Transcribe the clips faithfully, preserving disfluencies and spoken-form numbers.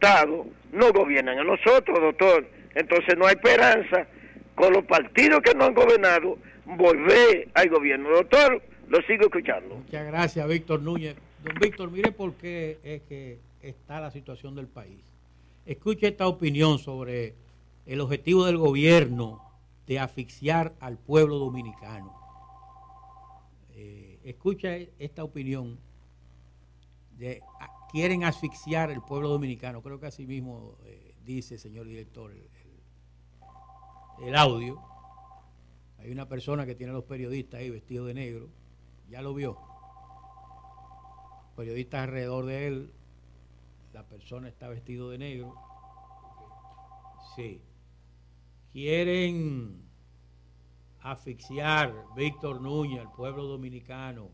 diputados no gobiernan a nosotros, doctor. Entonces no hay esperanza con los partidos que no han gobernado volver al gobierno. Doctor, lo sigo escuchando. Muchas gracias, Víctor Núñez. Don Víctor, mire por qué es que está la situación del país. Escuche esta opinión sobre el objetivo del gobierno de asfixiar al pueblo dominicano. Eh, escucha esta opinión de quieren asfixiar el pueblo dominicano. Creo que así mismo eh, dice, señor director, el, el, el audio. Hay una persona que tiene a los periodistas ahí vestidos de negro. Ya lo vio. Periodistas alrededor de él. La persona está vestido de negro. Sí. Quieren asfixiar, Víctor Núñez, al pueblo dominicano.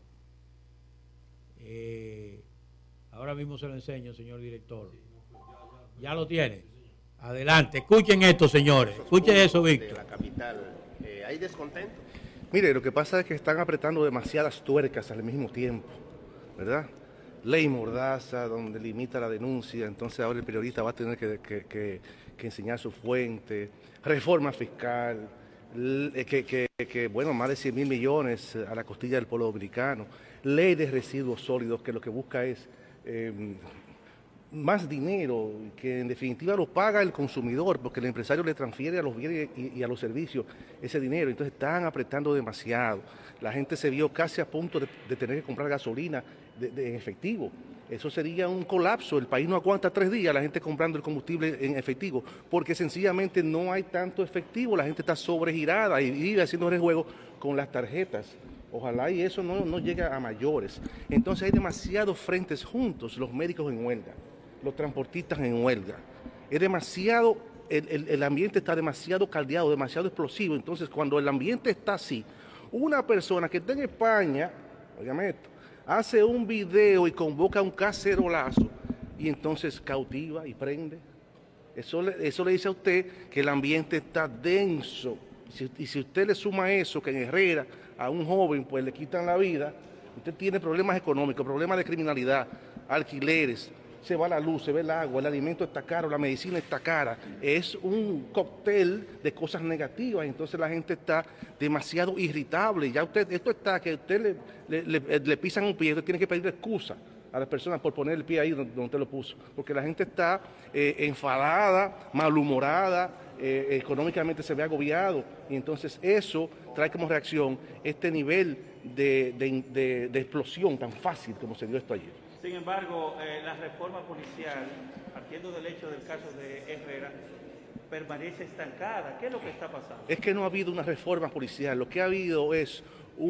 Eh, ahora mismo se lo enseño, señor director. ¿Ya lo tiene? Adelante. Escuchen esto, señores. Escuchen eso, Víctor. De la capital, eh, ¿hay descontento? Mire, lo que pasa es que están apretando demasiadas tuercas al mismo tiempo, ¿verdad? Ley Mordaza, donde limita la denuncia, entonces ahora el periodista va a tener que, que, que, que enseñar su fuente, reforma fiscal, que, que, que, bueno, más de cien mil millones a la costilla del pueblo dominicano, ley de residuos sólidos, que lo que busca es eh, más dinero, que en definitiva lo paga el consumidor, porque el empresario le transfiere a los bienes y, y a los servicios ese dinero, entonces están apretando demasiado. La gente se vio casi a punto de, de tener que comprar gasolina de, de, en efectivo. Eso sería un colapso, el país no aguanta tres días la gente comprando el combustible en efectivo, porque sencillamente no hay tanto efectivo, la gente está sobregirada y vive haciendo rejuego con las tarjetas. Ojalá y eso no, no llegue a mayores. Entonces hay demasiados frentes juntos, los médicos en huelga, los transportistas en huelga. Es demasiado, el, el, el ambiente está demasiado caldeado, demasiado explosivo. Entonces cuando el ambiente está así, una persona que está en España, óigame esto, hace un video y convoca un cacerolazo y entonces cautiva y prende. Eso le, eso le dice a usted que el ambiente está denso. Si, y si usted le suma eso, que en Herrera a un joven pues le quitan la vida, usted tiene problemas económicos, problemas de criminalidad, alquileres, se va la luz, se ve el agua, el alimento está caro, la medicina está cara. Es un cóctel de cosas negativas, entonces la gente está demasiado irritable. Ya usted, esto está que usted le, le, le, le pisan un pie, usted tiene que pedir excusa a las personas por poner el pie ahí donde, donde usted lo puso, porque la gente está eh, enfadada, malhumorada, eh, económicamente se ve agobiado, y entonces eso trae como reacción este nivel de, de, de, de explosión tan fácil como se dio esto ayer. Sin embargo, eh, la reforma policial, partiendo del hecho del caso de Herrera, permanece estancada. ¿Qué es lo que está pasando? Es que no ha habido una reforma policial, lo que ha habido es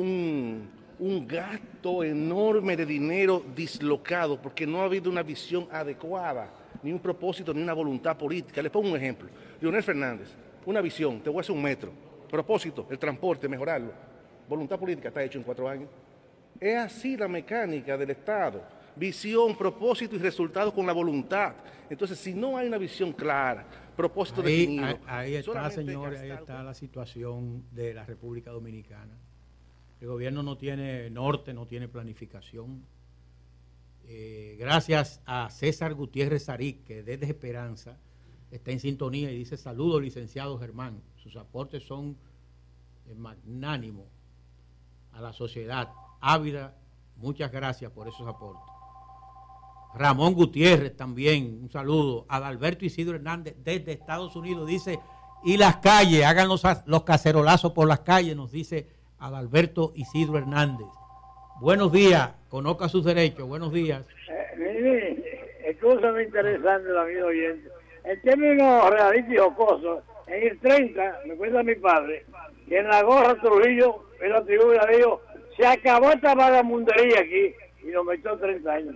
un, un gasto enorme de dinero dislocado, porque no ha habido una visión adecuada, ni un propósito, ni una voluntad política. Les pongo un ejemplo. Leonel Fernández, una visión, te voy a hacer un metro. Propósito, el transporte, mejorarlo. Voluntad política, está hecho en cuatro años. Es así la mecánica del Estado. Visión, propósito y resultado con la voluntad. Entonces, si no hay una visión clara, propósito ahí, definido... Ahí, ahí está, señores, ahí está la situación de la República Dominicana. El gobierno no tiene norte, no tiene planificación. Eh, gracias a César Gutiérrez Saric, que desde Esperanza está en sintonía y dice: saludos, licenciado Germán. Sus aportes son eh, magnánimos a la sociedad ávida. Muchas gracias por esos aportes. Ramón Gutiérrez también, un saludo. Adalberto Isidro Hernández desde Estados Unidos dice: y las calles, hagan los, los cacerolazos por las calles, nos dice Adalberto Isidro Hernández. Buenos días, conozca sus derechos, buenos días. Eh, mire, escúchame interesante, amigo oyente. En términos realistas y jocosos, en el treinta, me cuenta mi padre, que en la gorra Trujillo, en la tribuna dijo: se acabó esta vagamundería aquí, y nos metió treinta años.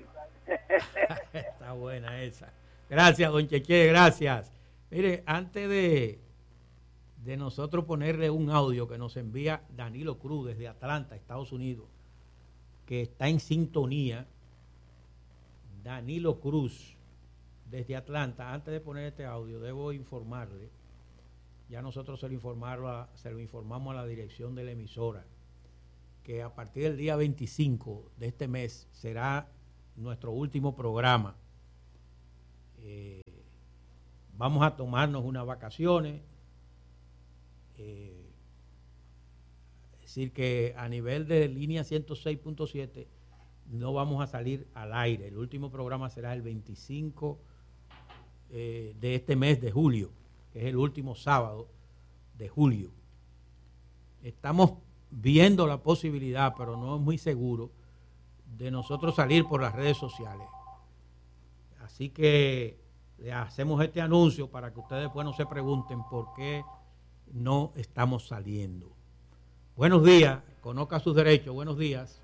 Está buena esa. Gracias, don Cheche, gracias. Mire, antes de, de nosotros ponerle un audio que nos envía Danilo Cruz desde Atlanta, Estados Unidos, que está en sintonía, Danilo Cruz desde Atlanta, antes de poner este audio, debo informarle, ya nosotros se lo, informaron, se lo informamos a la dirección de la emisora, que a partir del día veinticinco de este mes será nuestro último programa. Eh, vamos a tomarnos unas vacaciones. Eh, es decir, que a nivel de línea ciento seis punto siete no vamos a salir al aire. El último programa será el veinticinco eh, de este mes de julio, que es el último sábado de julio. Estamos viendo la posibilidad, pero no es muy seguro, de nosotros salir por las redes sociales. Así que le hacemos este anuncio para que ustedes después no se pregunten por qué no estamos saliendo. Buenos días, conozca sus derechos, buenos días.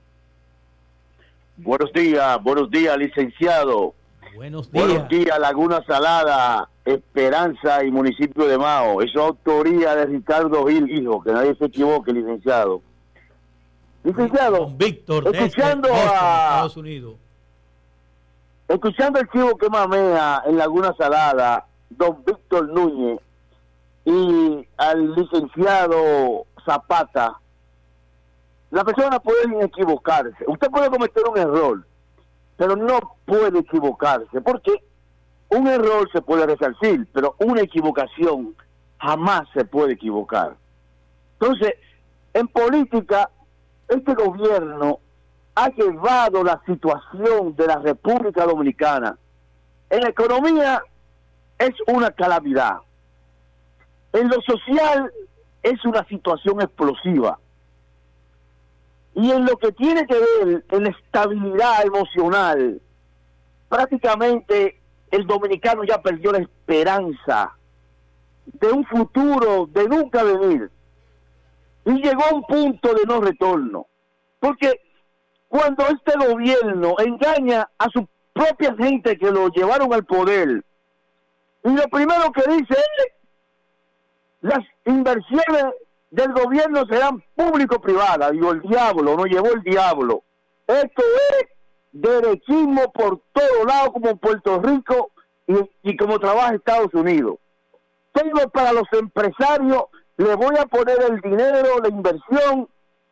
Buenos días, buenos días, licenciado. Buenos días. Buenos días, Laguna Salada, Esperanza y municipio de Mao. Eso es autoría de Ricardo Gil, hijo, que nadie se equivoque, licenciado. Licenciado, Don Víctor, escuchando desde Boston, a Estados Unidos. Escuchando el chivo que mamea en Laguna Salada, don Víctor Núñez, y al licenciado Zapata, la persona puede equivocarse. Usted puede cometer un error, pero no puede equivocarse, porque un error se puede resarcir, pero una equivocación jamás se puede equivocar. Entonces, en política, este gobierno ha llevado la situación de la República Dominicana. En la economía es una calamidad. En lo social es una situación explosiva. Y en lo que tiene que ver en la estabilidad emocional, prácticamente el dominicano ya perdió la esperanza de un futuro de nunca venir. Y llegó a un punto de no retorno. Porque cuando este gobierno engaña a su propia gente que lo llevaron al poder, y lo primero que dice es, las inversiones del gobierno serán público-privadas. Digo, el diablo, nos llevó el diablo. Esto es derechismo por todos lados, como en Puerto Rico y, y como trabaja Estados Unidos. Tengo para los empresarios, le voy a poner el dinero, la inversión,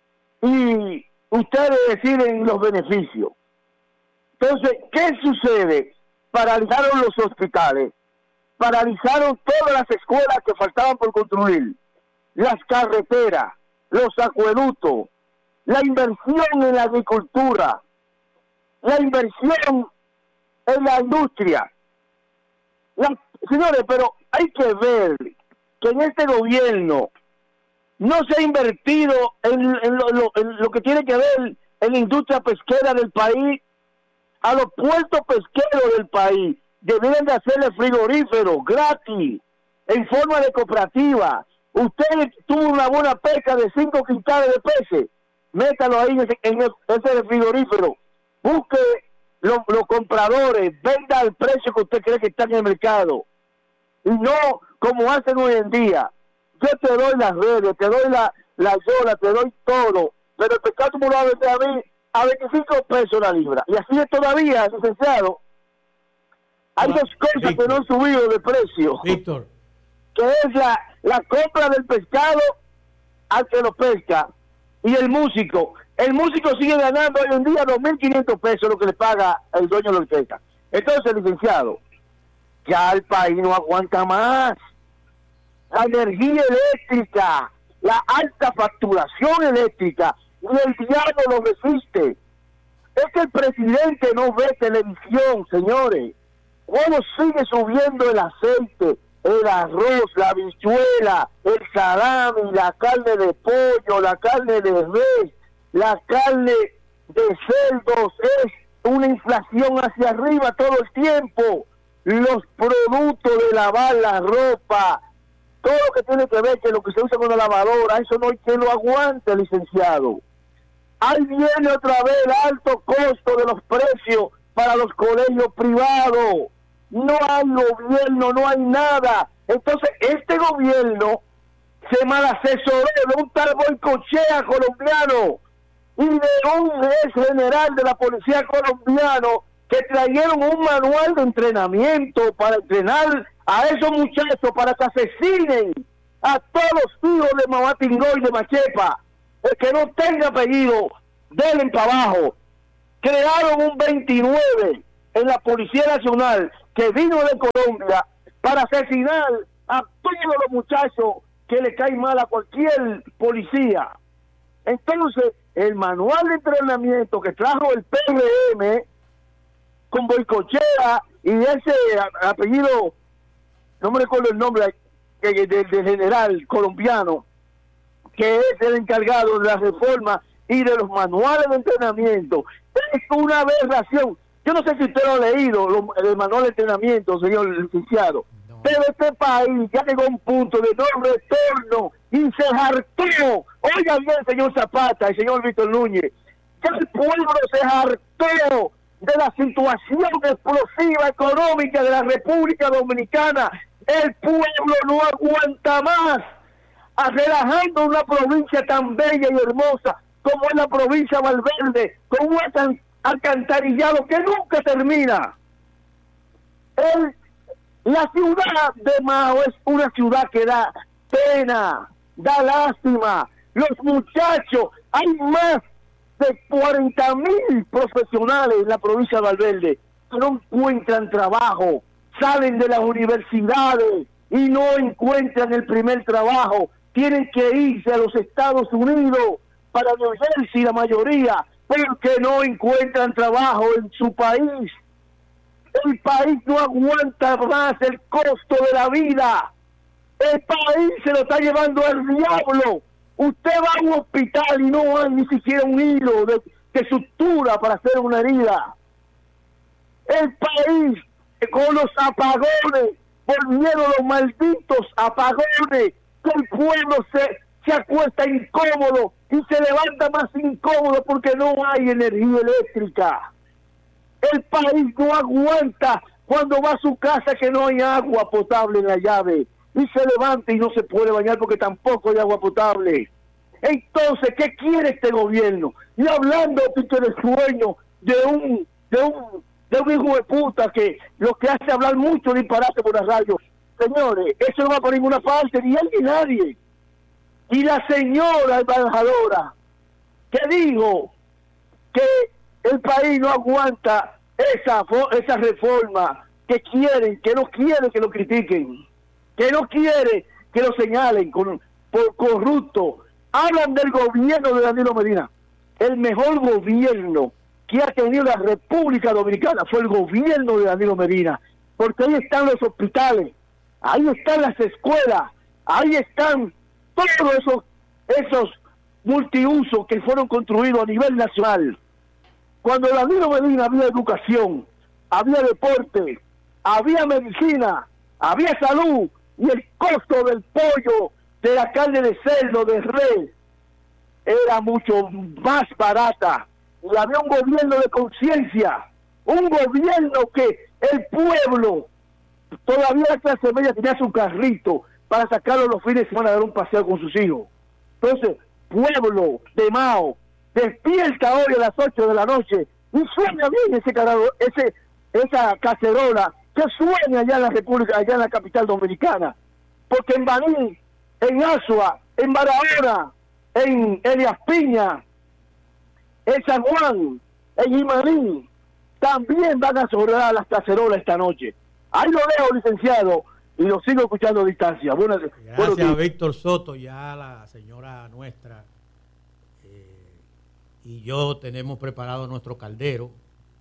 y ustedes deciden los beneficios. Entonces, ¿qué sucede? Paralizaron los hospitales, paralizaron todas las escuelas que faltaban por construir, las carreteras, los acueductos, la inversión en la agricultura, la inversión en la industria. La, señores, pero hay que ver que en este gobierno no se ha invertido en, en, lo, lo, en lo que tiene que ver en la industria pesquera del país. A los puertos pesqueros del país deberían de hacerle frigoríferos gratis, en forma de cooperativa. Usted tuvo una buena pesca de cinco quintales de peces, métalo ahí en ese, en ese frigorífero. Busque los, los compradores, venda al precio que usted cree que está en el mercado. Y no como hacen hoy en día. Yo te doy las redes, te doy la, la yola, te doy todo, pero el pescado me lo va a vender a mí a veinticinco pesos la libra. Y así es todavía, licenciado. Hay dos cosas Víctor, que no han subido de precio. Víctor. Que es la, la compra del pescado al que lo pesca y el músico. El músico sigue ganando hoy en día dos mil quinientos pesos lo que le paga el dueño de la orquesta. Entonces, licenciado, ya el país no aguanta más. La energía eléctrica, la alta facturación eléctrica, y el diablo lo resiste. Es que el presidente no ve televisión, señores. ¿Cómo sigue subiendo el aceite, el arroz, la habichuela, el salami, la carne de pollo, la carne de res, la carne de cerdos? Es una inflación hacia arriba todo el tiempo. Los productos de lavar la ropa, todo lo que tiene que ver que lo que se usa con la lavadora, eso no hay quien lo aguante, licenciado. Ahí viene otra vez el alto costo de los precios para los colegios privados. No hay gobierno, no hay nada. Entonces, este gobierno se malasesoró de un tal Boicochea colombiano y de un ex general de la policía colombiano que trajeron un manual de entrenamiento para entrenar a esos muchachos para que asesinen a todos los hijos de Mamatingó y de Machepa. El que no tenga apellido, denle para abajo. Crearon un veintinueve en la Policía Nacional que vino de Colombia para asesinar a todos los muchachos que le caen mal a cualquier policía. Entonces, el manual de entrenamiento que trajo el P R M con Boicochea y ese apellido, no me recuerdo el nombre del de, de general colombiano, que es el encargado de la reforma y de los manuales de entrenamiento, es una aberración. Yo no sé si usted lo ha leído, lo, el manual de entrenamiento, señor licenciado, no. Pero este país ya llegó a un punto de no retorno y se hartó. Oiga bien, señor Zapata y señor Víctor Núñez, ya el pueblo se hartó de la situación explosiva económica de la República Dominicana. El pueblo no aguanta más, a relajando una provincia tan bella y hermosa como es la provincia de Valverde, con un alcantarillado que nunca termina. El, la ciudad de Mao es una ciudad que da pena, da lástima. Los muchachos, hay más de cuarenta mil profesionales en la provincia de Valverde que no encuentran trabajo, salen de las universidades y no encuentran el primer trabajo, tienen que irse a los Estados Unidos para New Jersey la mayoría, porque no encuentran trabajo en su país. El país no aguanta más el costo de la vida. El país se lo está llevando al diablo. Usted va a un hospital y no hay ni siquiera un hilo de, de sutura para hacer una herida. El país, con los apagones, volvieron los malditos apagones, que el pueblo se, se acuesta incómodo y se levanta más incómodo porque no hay energía eléctrica. El país no aguanta cuando va a su casa que no hay agua potable en la llave y se levanta y no se puede bañar porque tampoco hay agua potable. Entonces, ¿qué quiere este gobierno? Y hablando de sueño de un de un de un hijo de puta que lo que hace hablar mucho disparate por la radio. Señores, eso no va por ninguna parte, ni él ni nadie. Y la señora embajadora que dijo que el país no aguanta esa esa reforma, que quieren, que no quiere que lo critiquen, que no quiere que lo señalen con, por corrupto. Hablan del gobierno de Danilo Medina. El mejor gobierno que ha tenido la República Dominicana fue el gobierno de Danilo Medina, porque ahí están los hospitales, ahí están las escuelas, ahí están todos esos esos multiusos que fueron construidos a nivel nacional. Cuando Danilo Medina había educación, había deporte, había medicina, había salud, y el costo del pollo, de la carne de cerdo, de res, era mucho más barata. Y había un gobierno de conciencia, un gobierno que el pueblo, todavía la clase media tenía su carrito para sacarlo los fines de semana a dar un paseo con sus hijos. Entonces, pueblo de Mao, despierta hoy a las ocho de la noche y sueña bien ese carajo, ese esa cacerola que sueña allá en la República, allá en la capital dominicana, porque en Baní, en Asua, en Barahona, en Elias Piña, en San Juan, en Imaní, también van a sobrar las cacerolas esta noche. Ahí lo dejo, licenciado, y lo sigo escuchando a distancia. Buenas, Gracias a Víctor Soto, ya la señora nuestra eh, y yo tenemos preparado nuestro caldero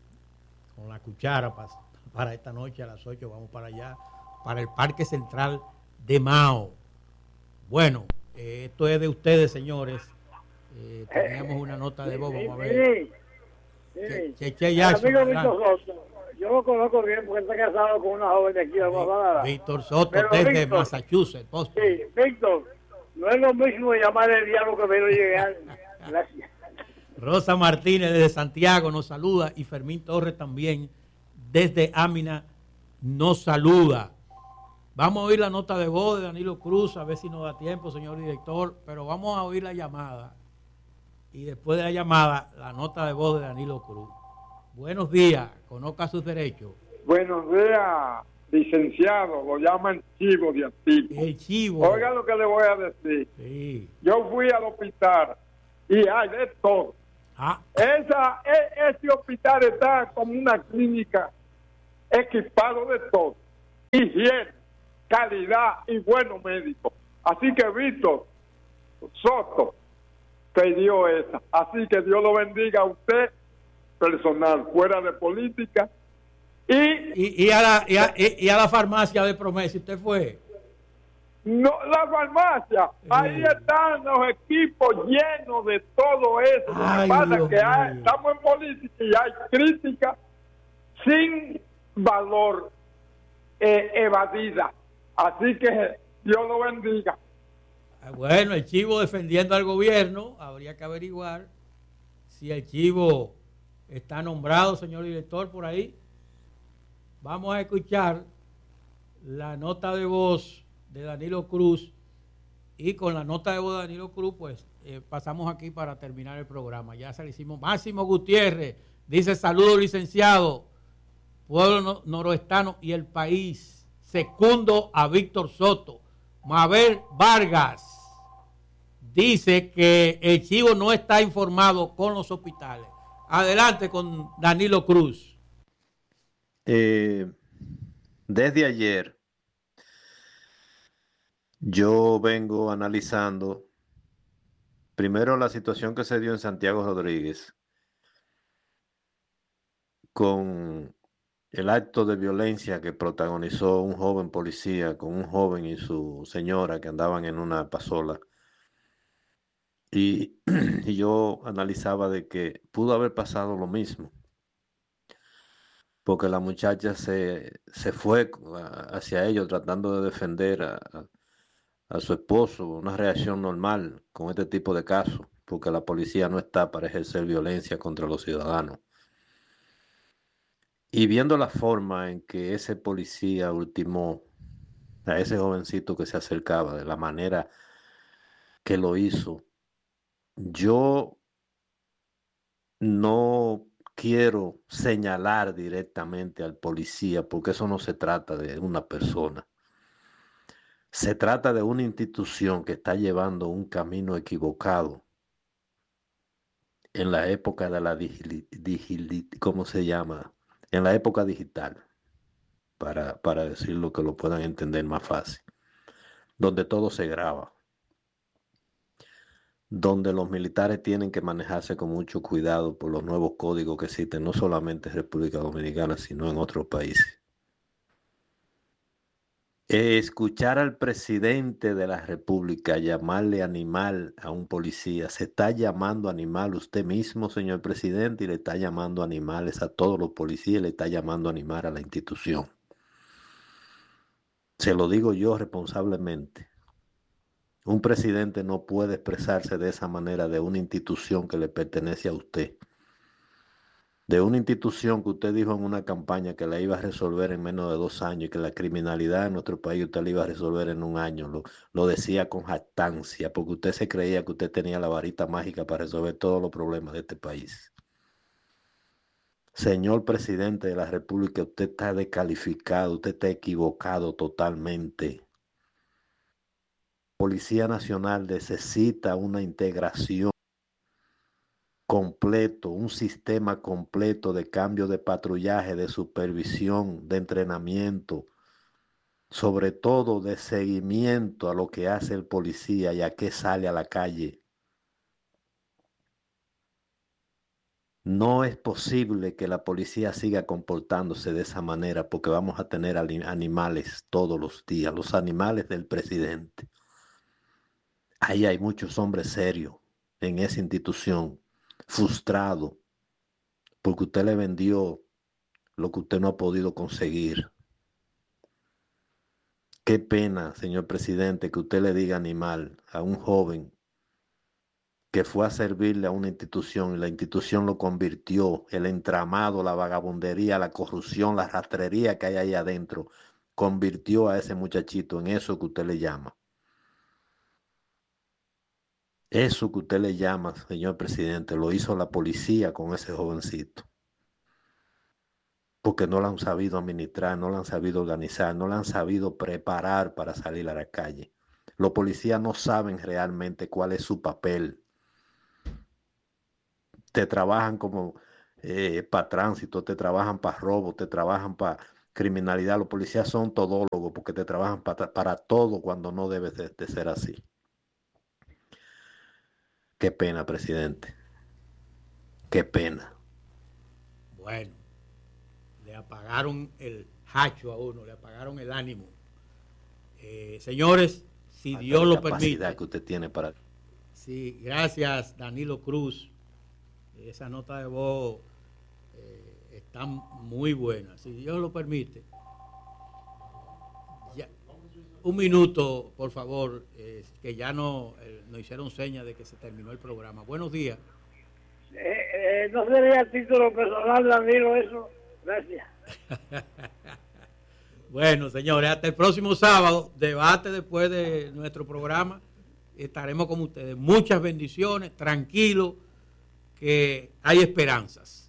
con la cuchara para, para esta noche a las ocho. Vamos para allá, para el Parque Central de Mao. Bueno, eh, esto es de ustedes, señores. Eh, teníamos una nota de voz, vamos a ver. Sí, sí. Che, che, Jackson, amigo Víctor Soto, yo lo conozco bien porque está casado con una joven de aquí de Guadalajara. Víctor Soto, Pero desde Víctor, Massachusetts, Boston. Sí, Víctor, no es lo mismo llamar el diablo que verlo llegar. Gracias. Rosa Martínez desde Santiago nos saluda y Fermín Torres también desde Ámina nos saluda. Vamos a oír la nota de voz de Danilo Cruz, a ver si nos da tiempo, señor director, pero vamos a oír la llamada y después de la llamada la nota de voz de Danilo Cruz. Buenos días, conozca sus derechos. Buenos días, licenciado, lo llaman chivo de antiguo. El chivo. Oiga lo que le voy a decir. Sí. Yo fui al hospital y hay de todo. Ah. Esa, e, ese hospital está como una clínica equipado de todo. Higiene, calidad y buenos médicos. Así que Víctor Soto te dio esa. Así que Dios lo bendiga a usted, personal, fuera de política. Y, y, y, a, la, y, a, y a la farmacia de Promesa, ¿usted fue? No, la farmacia, eh. ahí están los equipos llenos de todo eso. Lo que pasa es que hay, estamos en política y hay crítica sin valor eh, evadida. Así que Dios lo bendiga. Bueno, el chivo defendiendo al gobierno, habría que averiguar si el chivo está nombrado, señor director, por ahí. Vamos a escuchar la nota de voz de Danilo Cruz, y con la nota de voz de Danilo Cruz pues eh, pasamos aquí para terminar el programa. Ya se le hicimos. Máximo Gutiérrez dice: saludos, licenciado, pueblo no, noroestano y el país. Secundo a Víctor Soto. Mabel Vargas dice que el chivo no está informado con los hospitales. Adelante con Danilo Cruz. Eh, desde ayer yo vengo analizando primero la situación que se dio en Santiago Rodríguez con el acto de violencia que protagonizó un joven policía con un joven y su señora que andaban en una pasola. Y, y yo analizaba de que pudo haber pasado lo mismo, porque la muchacha se, se fue hacia ellos tratando de defender a, a, a su esposo, una reacción normal con este tipo de casos, porque la policía no está para ejercer violencia contra los ciudadanos. Y viendo la forma en que ese policía ultimó a ese jovencito que se acercaba, de la manera que lo hizo, yo no quiero señalar directamente al policía, porque eso no se trata de una persona. Se trata de una institución que está llevando un camino equivocado en la época de la digili, digili, ¿cómo se llama? En la época digital, para, para decirlo que lo puedan entender más fácil, donde todo se graba, donde los militares tienen que manejarse con mucho cuidado por los nuevos códigos que existen, no solamente en República Dominicana, sino en otros países. Escuchar al presidente de la República llamarle animal a un policía, se está llamando animal usted mismo, señor presidente, y le está llamando animales a todos los policías, le está llamando animal a la institución. Se lo digo yo responsablemente. Un presidente no puede expresarse de esa manera de una institución que le pertenece a usted. De una institución que usted dijo en una campaña que la iba a resolver en menos de dos años y que la criminalidad en nuestro país usted la iba a resolver en un año. Lo, lo decía con jactancia, porque usted se creía que usted tenía la varita mágica para resolver todos los problemas de este país. Señor presidente de la República, usted está descalificado, usted está equivocado totalmente. Policía Nacional necesita una integración completo, un sistema completo de cambio de patrullaje, de supervisión, de entrenamiento, sobre todo de seguimiento a lo que hace el policía y a qué sale a la calle. No es posible que la policía siga comportándose de esa manera, porque vamos a tener animales todos los días, los animales del presidente. Ahí hay muchos hombres serios en esa institución, frustrados, porque usted le vendió lo que usted no ha podido conseguir. Qué pena, señor presidente, que usted le diga animal a un joven que fue a servirle a una institución y la institución lo convirtió, el entramado, la vagabundería, la corrupción, la rastrería que hay ahí adentro, convirtió a ese muchachito en eso que usted le llama. Eso que usted le llama, señor presidente, lo hizo la policía con ese jovencito. Porque no lo han sabido administrar, no lo han sabido organizar, no lo han sabido preparar para salir a la calle. Los policías no saben realmente cuál es su papel. Te trabajan como eh, para tránsito, te trabajan para robo, te trabajan para criminalidad. Los policías son todólogos porque te trabajan para, para todo cuando no debe de, de ser así. Qué pena, presidente. Qué pena. Bueno, le apagaron el hacho a uno, le apagaron el ánimo. Eh, señores, si Hasta Dios lo permite. Que usted tiene para... Sí, gracias Danilo Cruz. Esa nota de voz eh, está muy buena. Si Dios lo permite. Ya, un minuto, por favor, eh, que ya no eh, nos hicieron señas de que se terminó el programa. Buenos días. Eh, eh, no sería a título personal, Danilo, eso. Gracias. Bueno, señores, hasta el próximo sábado, debate después de nuestro programa. Estaremos con ustedes. Muchas bendiciones, tranquilo, que hay esperanzas.